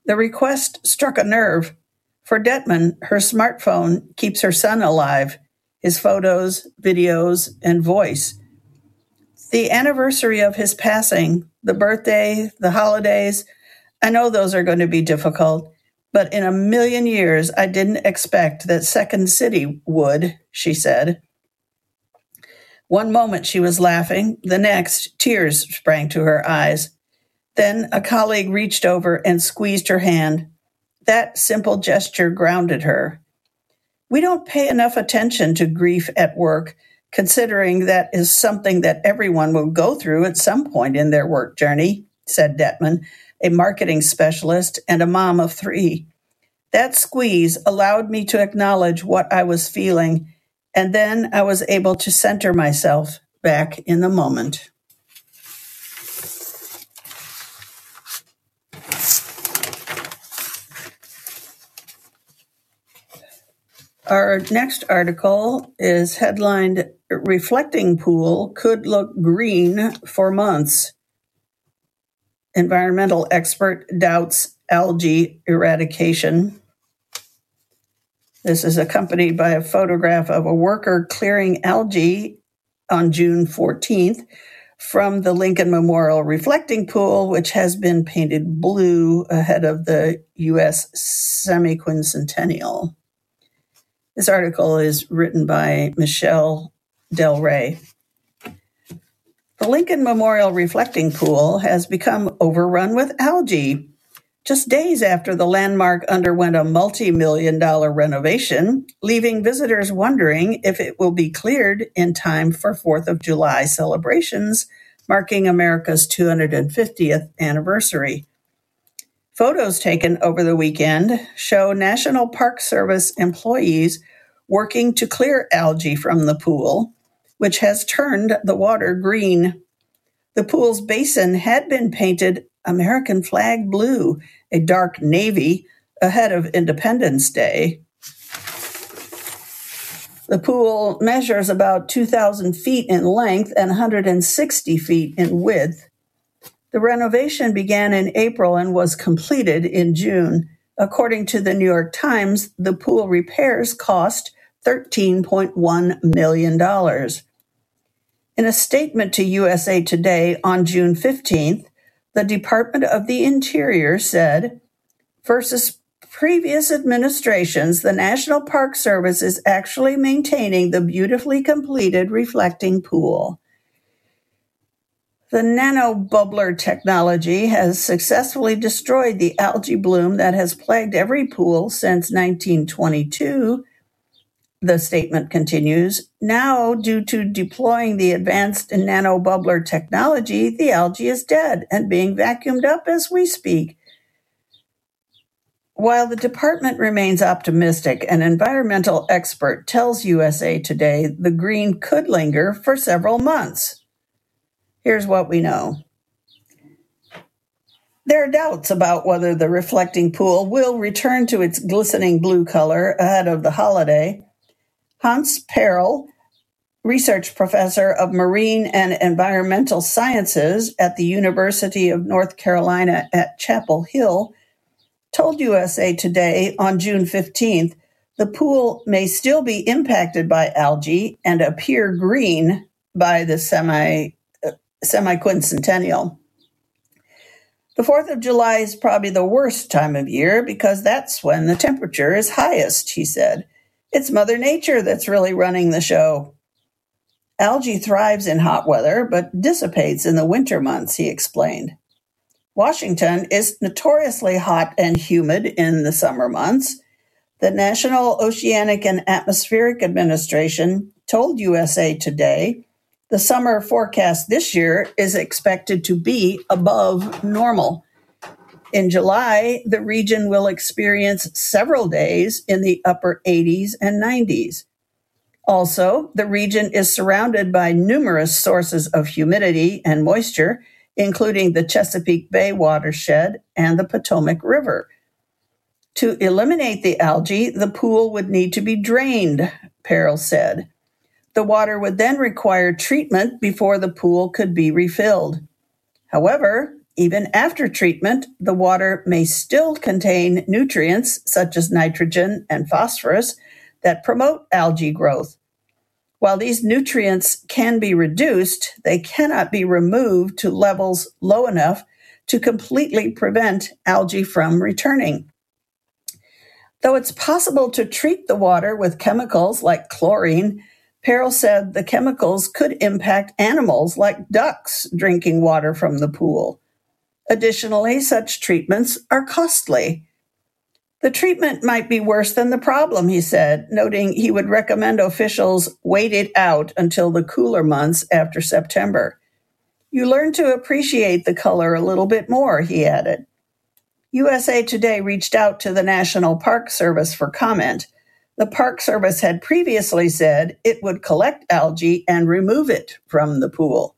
The request struck a nerve. For Detman, her smartphone keeps her son alive, his photos, videos, and voice. The anniversary of his passing, the birthday, the holidays, I know those are going to be difficult, but in a million years, I didn't expect that Second City would, she said. One moment she was laughing, the next, tears sprang to her eyes. Then a colleague reached over and squeezed her hand. That simple gesture grounded her. We don't pay enough attention to grief at work, considering that is something that everyone will go through at some point in their work journey, said Detman, a marketing specialist and a mom of 3. That squeeze allowed me to acknowledge what I was feeling, and then I was able to center myself back in the moment. Our next article is headlined, Reflecting Pool Could Look Green for Months. Environmental expert doubts algae eradication. This is accompanied by a photograph of a worker clearing algae on June 14th from the Lincoln Memorial Reflecting Pool, which has been painted blue ahead of the U.S. semi-quincentennial. This article is written by Michelle Del Rey. The Lincoln Memorial Reflecting Pool has become overrun with algae. Just days after the landmark underwent a multi-million-dollar renovation, leaving visitors wondering if it will be cleared in time for 4th of July celebrations, marking America's 250th anniversary. Photos taken over the weekend show National Park Service employees working to clear algae from the pool, which has turned the water green. The pool's basin had been painted American flag blue, a dark navy, ahead of Independence Day. The pool measures about 2,000 feet in length and 160 feet in width. The renovation began in April and was completed in June. According to the New York Times, the pool repairs cost $13.1 million. In a statement to USA Today on June 15th, the Department of the Interior said, versus previous administrations, the National Park Service is actually maintaining the beautifully completed reflecting pool. The nanobubbler technology has successfully destroyed the algae bloom that has plagued every pool since 1922, the statement continues. Now, due to deploying the advanced nanobubbler technology, the algae is dead and being vacuumed up as we speak. While the department remains optimistic, an environmental expert tells USA Today the green could linger for several months. Here's what we know. There are doubts about whether the reflecting pool will return to its glistening blue color ahead of the holiday. Hans Perl, research professor of marine and environmental sciences at the University of North Carolina at Chapel Hill, told USA Today on June 15th the pool may still be impacted by algae and appear green by the semi-quincentennial. The 4th of July is probably the worst time of year because that's when the temperature is highest, he said. It's Mother Nature that's really running the show. Algae thrives in hot weather, but dissipates in the winter months, he explained. Washington is notoriously hot and humid in the summer months. The National Oceanic and Atmospheric Administration told USA Today the summer forecast this year is expected to be above normal. In July, the region will experience several days in the upper 80s and 90s. Also, the region is surrounded by numerous sources of humidity and moisture, including the Chesapeake Bay watershed and the Potomac River. To eliminate the algae, the pool would need to be drained, Perl said. The water would then require treatment before the pool could be refilled. However, Even after treatment, the water may still contain nutrients such as nitrogen and phosphorus that promote algae growth. While these nutrients can be reduced, they cannot be removed to levels low enough to completely prevent algae from returning. Though it's possible to treat the water with chemicals like chlorine, Perel said the chemicals could impact animals like ducks drinking water from the pool. Additionally, such treatments are costly. The treatment might be worse than the problem, he said, noting he would recommend officials wait it out until the cooler months after September. You learn to appreciate the color a little bit more, he added. USA Today reached out to the National Park Service for comment. The Park Service had previously said it would collect algae and remove it from the pool.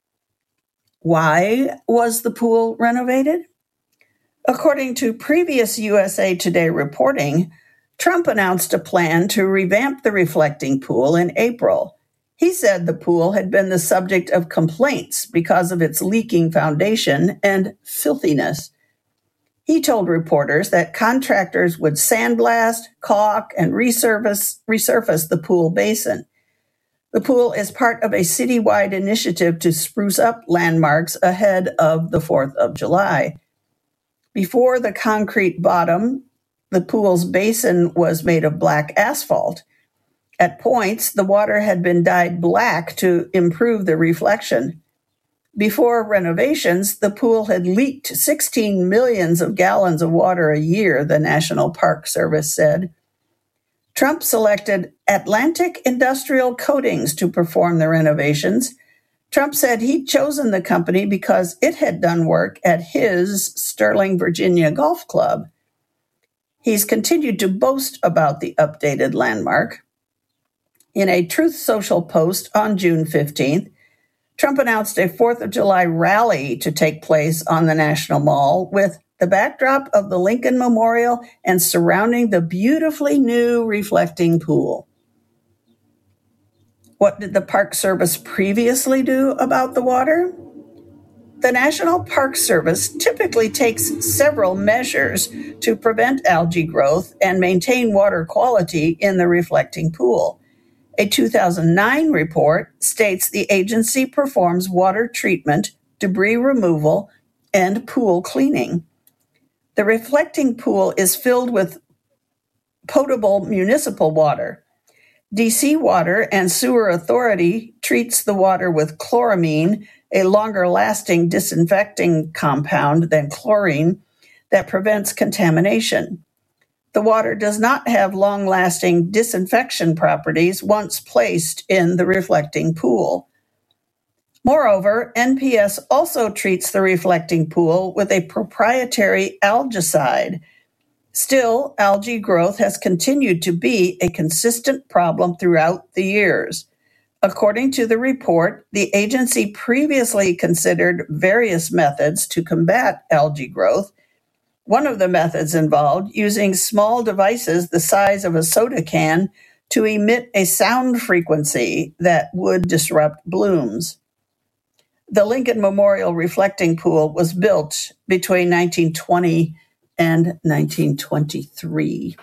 Why was the pool renovated? According to previous USA Today reporting, Trump announced a plan to revamp the reflecting pool in April. He said the pool had been the subject of complaints because of its leaking foundation and filthiness. He told reporters that contractors would sandblast, caulk, and resurface the pool basin. The pool is part of a citywide initiative to spruce up landmarks ahead of the 4th of July. Before the concrete bottom, the pool's basin was made of black asphalt. At points, the water had been dyed black to improve the reflection. Before renovations, the pool had leaked 16 millions of gallons of water a year, the National Park Service said. Trump selected Atlantic Industrial Coatings to perform the renovations. Trump said he'd chosen the company because it had done work at his Sterling, Virginia golf club. He's continued to boast about the updated landmark. In a Truth Social post on June 15th, Trump announced a 4th of July rally to take place on the National Mall with the backdrop of the Lincoln Memorial and surrounding the beautifully new reflecting pool. What did the Park Service previously do about the water? The National Park Service typically takes several measures to prevent algae growth and maintain water quality in the reflecting pool. A 2009 report states the agency performs water treatment, debris removal, and pool cleaning. The reflecting pool is filled with potable municipal water. DC Water and Sewer Authority treats the water with chloramine, a longer-lasting disinfecting compound than chlorine that prevents contamination. The water does not have long-lasting disinfection properties once placed in the reflecting pool. Moreover, NPS also treats the reflecting pool with a proprietary algicide. Still, algae growth has continued to be a consistent problem throughout the years. According to the report, the agency previously considered various methods to combat algae growth. One of the methods involved using small devices the size of a soda can to emit a sound frequency that would disrupt blooms. The Lincoln Memorial Reflecting Pool was built between 1920 and 1923.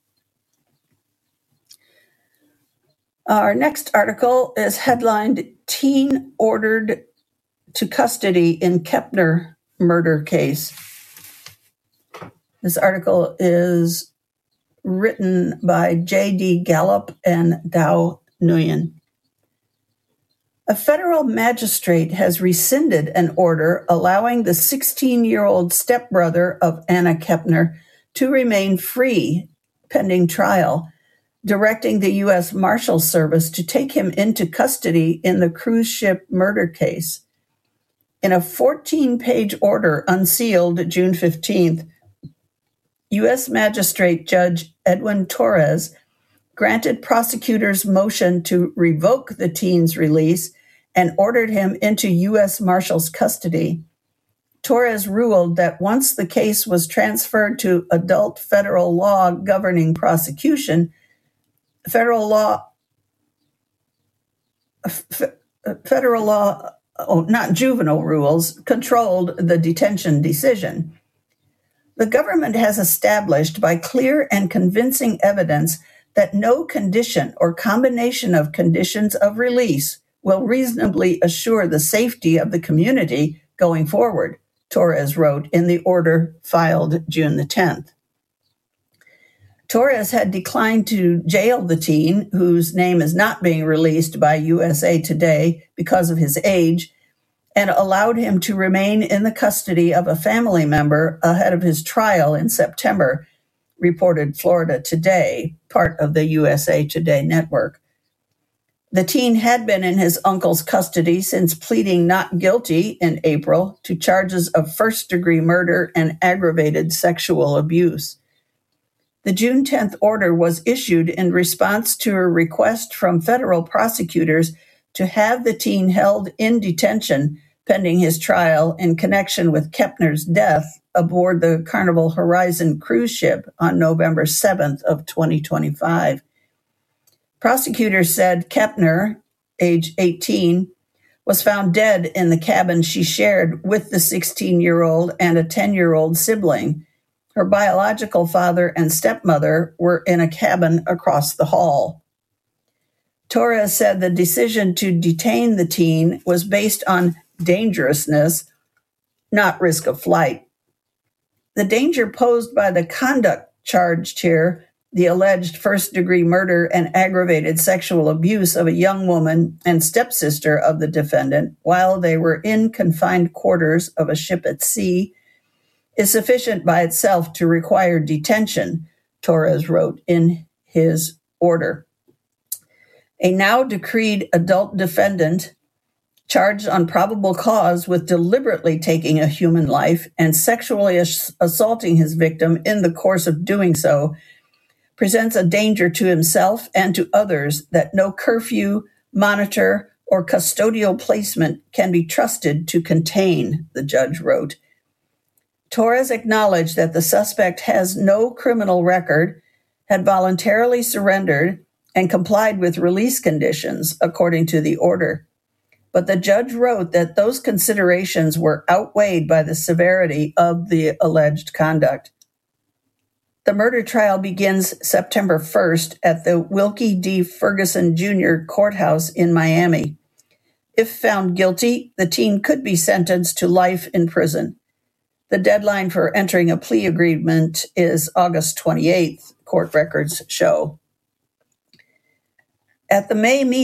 Our next article is headlined, Teen Ordered to Custody in Kepner Murder Case. This article is written by J.D. Gallup and Dow Nguyen. A federal magistrate has rescinded an order allowing the 16-year-old stepbrother of Anna Kepner to remain free pending trial, directing the U.S. Marshals Service to take him into custody in the cruise ship murder case. In a 14-page order unsealed June 15th, U.S. Magistrate Judge Edwin Torres granted prosecutors' motion to revoke the teen's release and ordered him into U.S. Marshals custody. Torres ruled that once the case was transferred to adult federal law governing prosecution, federal law not juvenile rules, controlled the detention decision. The government has established by clear and convincing evidence that no condition or combination of conditions of release will reasonably assure the safety of the community going forward, Torres wrote in the order filed June the 10th. Torres had declined to jail the teen, whose name is not being released by USA Today because of his age, and allowed him to remain in the custody of a family member ahead of his trial in September, reported Florida Today, part of the USA Today network. The teen had been in his uncle's custody since pleading not guilty in April to charges of first-degree murder and aggravated sexual abuse. The June 10th order was issued in response to a request from federal prosecutors to have the teen held in detention pending his trial in connection with Kepner's death aboard the Carnival Horizon cruise ship on November 7th of 2025. Prosecutors said Kepner, age 18, was found dead in the cabin she shared with the 16-year-old and a 10-year-old sibling. Her biological father and stepmother were in a cabin across the hall. Torres said the decision to detain the teen was based on dangerousness, not risk of flight. The danger posed by the conduct charged here, the alleged first-degree murder and aggravated sexual abuse of a young woman and stepsister of the defendant while they were in confined quarters of a ship at sea, is sufficient by itself to require detention, Torres wrote in his order. A now decreed adult defendant charged on probable cause with deliberately taking a human life and sexually assaulting his victim in the course of doing so presents a danger to himself and to others that no curfew, monitor, or custodial placement can be trusted to contain, the judge wrote. Torres acknowledged that the suspect has no criminal record, had voluntarily surrendered, and complied with release conditions, according to the order. But the judge wrote that those considerations were outweighed by the severity of the alleged conduct. The murder trial begins September 1st at the Wilkie D. Ferguson Jr. Courthouse in Miami. If found guilty, the teen could be sentenced to life in prison. The deadline for entering a plea agreement is August 28th, court records show. At the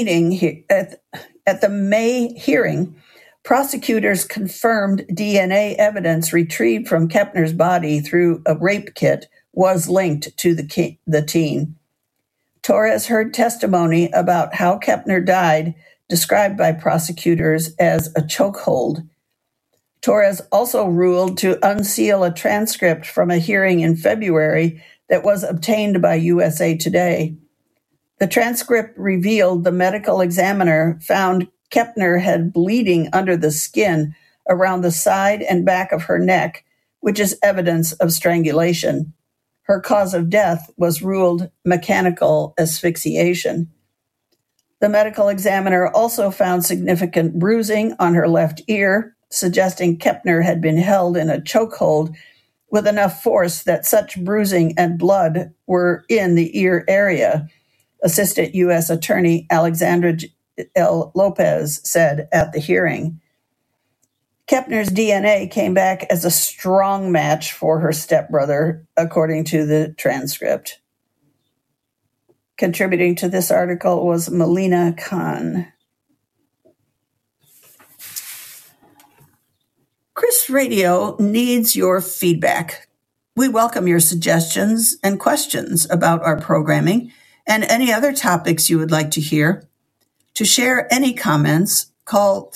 May hearing, prosecutors confirmed DNA evidence retrieved from Kepner's body through a rape kit was linked to the teen. Torres heard testimony about how Kepner died, described by prosecutors as a chokehold. Torres also ruled to unseal a transcript from a hearing in February that was obtained by USA Today. The transcript revealed the medical examiner found Kepner had bleeding under the skin around the side and back of her neck, which is evidence of strangulation. Her cause of death was ruled mechanical asphyxiation. The medical examiner also found significant bruising on her left ear, suggesting Kepner had been held in a chokehold with enough force that such bruising and blood were in the ear area, Assistant U.S. Attorney Alexandra L. Lopez said at the hearing. Kepner's DNA came back as a strong match for her stepbrother, according to the transcript. Contributing to this article was Melina Khan. Chris Radio needs your feedback. We welcome your suggestions and questions about our programming and any other topics you would like to hear. To share any comments, call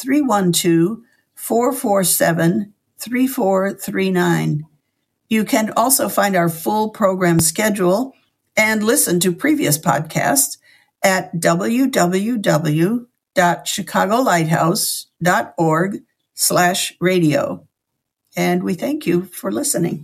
312-447-3439. You can also find our full program schedule and listen to previous podcasts at www.chicagolighthouse.org/radio. And we thank you for listening.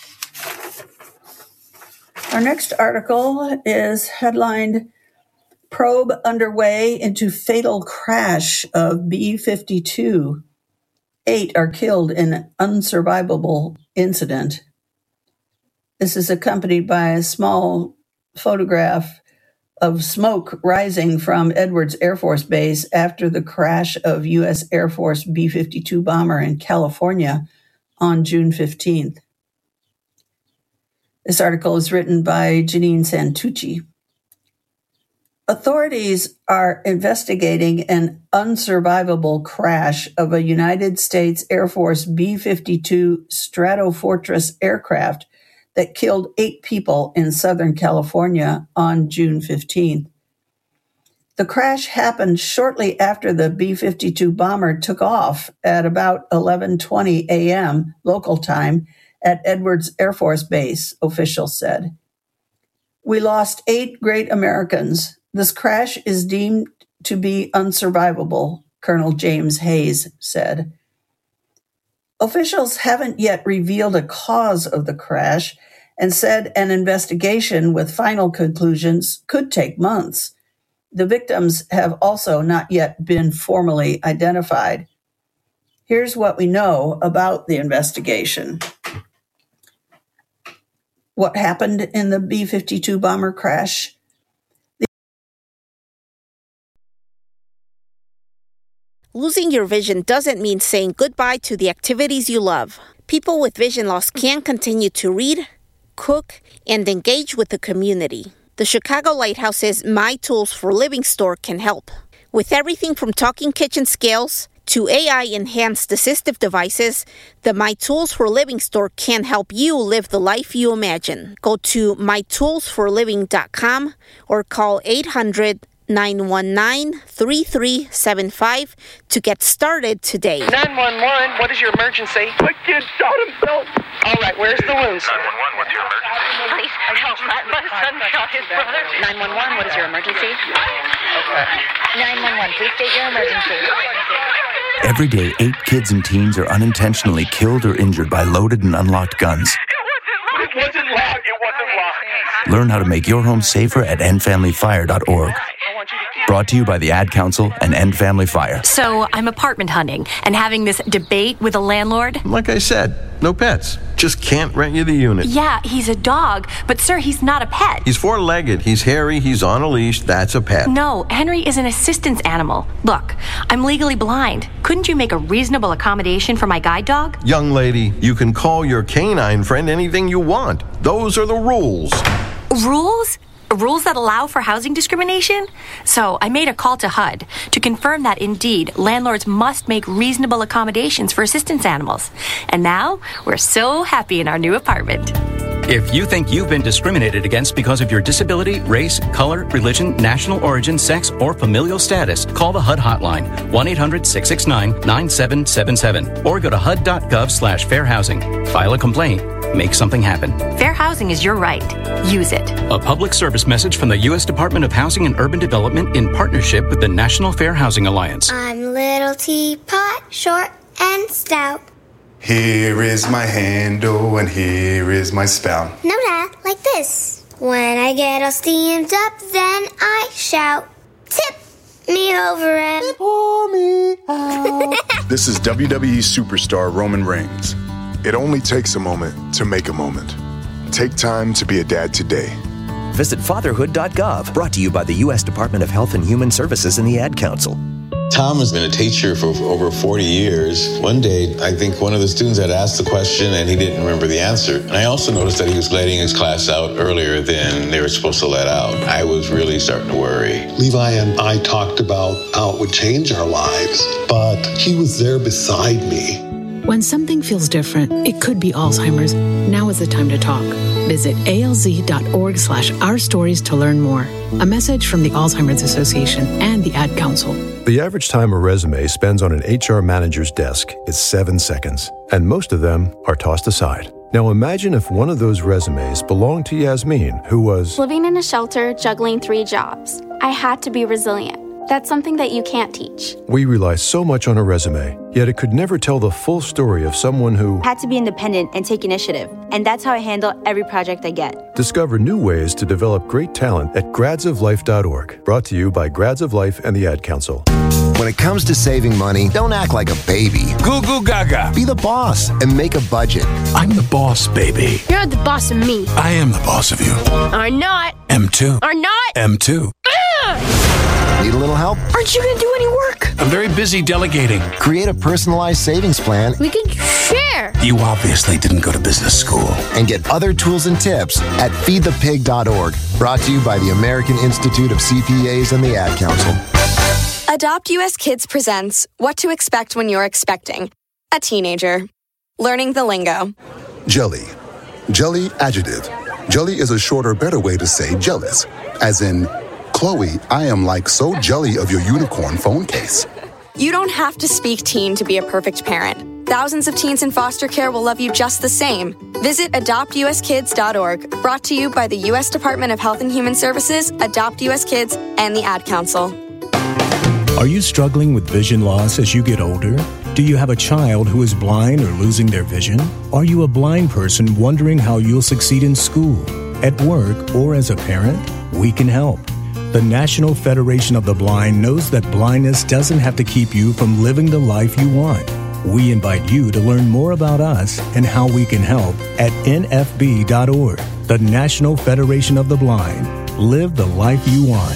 Our next article is headlined, probe underway into fatal crash of B-52. 8 are killed in unsurvivable incident. This is accompanied by a small photograph of smoke rising from Edwards Air Force Base after the crash of U.S. Air Force B-52 bomber in California on June 15th. This article is written by Janine Santucci. Authorities are investigating an unsurvivable crash of a United States Air Force B-52 Stratofortress aircraft that killed 8 people in Southern California on June 15th. The crash happened shortly after the B-52 bomber took off at about 11:20 a.m. local time at Edwards Air Force Base, officials said. We lost 8 great Americans. This crash is deemed to be unsurvivable, Colonel James Hayes said. Officials haven't yet revealed a cause of the crash and said an investigation with final conclusions could take months. The victims have also not yet been formally identified. Here's what we know about the investigation. What happened in the B-52 bomber crash? Losing your vision doesn't mean saying goodbye to the activities you love. People with vision loss can continue to read, cook, and engage with the community. The Chicago Lighthouse's My Tools for Living store can help. With everything from talking kitchen scales to AI-enhanced assistive devices, the My Tools for Living store can help you live the life you imagine. Go to mytoolsforliving.com or call 800-919-3375 to get started today. 911, what is your emergency? My kid shot himself. All right, where's the wounds? 911, what's your emergency? Please help. My son shot his brother. 911, what is your emergency? Okay. 911, please state your emergency. Every day, 8 kids and teens are unintentionally killed or injured by loaded and unlocked guns. It wasn't locked. Learn how to make your home safer at endfamilyfire.org. Brought to you by the Ad Council and End Family Fire. So I'm apartment hunting and having this debate with a landlord. Like I said, no pets. Just can't rent you the unit. Yeah, he's a dog, but sir, he's not a pet. He's 4-legged, he's hairy, he's on a leash, that's a pet. No, Henry is an assistance animal. Look, I'm legally blind. Couldn't you make a reasonable accommodation for my guide dog? Young lady, you can call your canine friend anything you want. Those are the rules. Rules? Rules that allow for housing discrimination? So I made a call to HUD to confirm that indeed landlords must make reasonable accommodations for assistance animals. And now we're so happy in our new apartment. If you think you've been discriminated against because of your disability, race, color, religion, national origin, sex, or familial status, call the HUD hotline, 1-800-669-9777, or go to hud.gov/fairhousing. File a complaint. Make something happen. Fair housing is your right. Use it. A public service message from the U.S. Department of Housing and Urban Development in partnership with the National Fair Housing Alliance. I'm little teapot, short and stout. Here is my handle and here is my spout. No, Dad, like this. When I get all steamed up, then I shout, tip me over and pour me out. This is WWE superstar Roman Reigns. It only takes a moment to make a moment. Take time to be a dad today. Visit fatherhood.gov, brought to you by the U.S. Department of Health and Human Services and the Ad Council. Tom has been a teacher for over 40 years. One day, I think one of the students had asked the question and he didn't remember the answer. And I also noticed that he was letting his class out earlier than they were supposed to let out. I was really starting to worry. Levi and I talked about how it would change our lives, but he was there beside me. When something feels different, it could be Alzheimer's. Now is the time to talk. Visit alz.org/ourstories to learn more. A message from the Alzheimer's Association and the Ad Council. The average time a resume spends on an HR manager's desk is 7 seconds, and most of them are tossed aside. Now imagine if one of those resumes belonged to Yasmin, who was living in a shelter, juggling 3 jobs. I had to be resilient. That's something that you can't teach. We rely so much on a resume, yet it could never tell the full story of someone who had to be independent and take initiative. And that's how I handle every project I get. Discover new ways to develop great talent at gradsoflife.org. Brought to you by Grads of Life and the Ad Council. When it comes to saving money, don't act like a baby. Goo goo gaga. Be the boss and make a budget. I'm the boss, baby. You're the boss of me. I am the boss of you. Are not. M2. Are not. M2. Need a little help? Aren't you going to do any work? I'm very busy delegating. Create a personalized savings plan. We can share. You obviously didn't go to business school. And get other tools and tips at feedthepig.org. Brought to you by the American Institute of CPAs and the Ad Council. Adopt US Kids presents What to Expect When You're Expecting a Teenager. Learning the lingo. Jelly. Jelly adjective. Jelly is a shorter, better way to say jealous. As in, Chloe, I am like so jelly of your unicorn phone case. You don't have to speak teen to be a perfect parent. Thousands of teens in foster care will love you just the same. Visit adoptuskids.org. Brought to you by the U.S. Department of Health and Human Services, Adopt US Kids, and the Ad Council. Are you struggling with vision loss as you get older? Do you have a child who is blind or losing their vision? Are you a blind person wondering how you'll succeed in school, at work, or as a parent? We can help. The National Federation of the Blind knows that blindness doesn't have to keep you from living the life you want. We invite you to learn more about us and how we can help at nfb.org. The National Federation of the Blind. Live the life you want.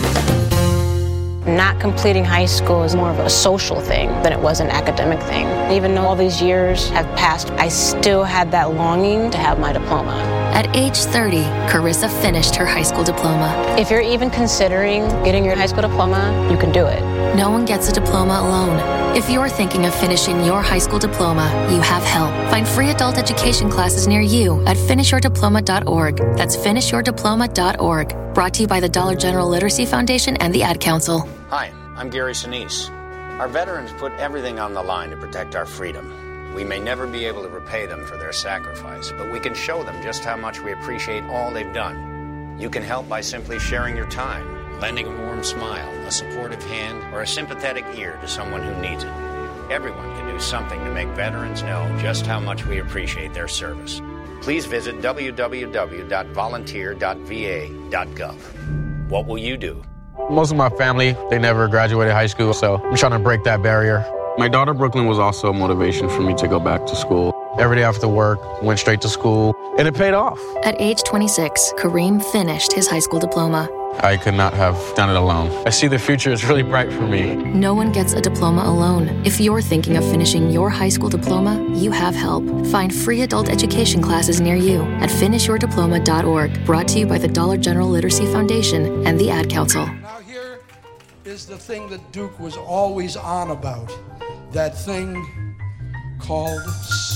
Not completing high school is more of a social thing than it was an academic thing. Even though all these years have passed, I still had that longing to have my diploma. At age 30, Carissa finished her high school diploma. If you're even considering getting your high school diploma, you can do it. No one gets a diploma alone. If you're thinking of finishing your high school diploma, you have help. Find free adult education classes near you at finishyourdiploma.org. That's finishyourdiploma.org. Brought to you by the Dollar General Literacy Foundation and the Ad Council. Hi, I'm Gary Sinise. Our veterans put everything on the line to protect our freedom. We may never be able to repay them for their sacrifice, but we can show them just how much we appreciate all they've done. You can help by simply sharing your time, lending a warm smile, a supportive hand, or a sympathetic ear to someone who needs it. Everyone can do something to make veterans know just how much we appreciate their service. Please visit www.volunteer.va.gov. What will you do? Most of my family, they never graduated high school, so I'm trying to break that barrier. My daughter, Brooklyn, was also a motivation for me to go back to school. Every day after work, went straight to school, and it paid off. At age 26, Kareem finished his high school diploma. I could not have done it alone. I see the future is really bright for me. No one gets a diploma alone. If you're thinking of finishing your high school diploma, you have help. Find free adult education classes near you at finishyourdiploma.org. Brought to you by the Dollar General Literacy Foundation and the Ad Council. Now here is the thing that Duke was always on about. That thing called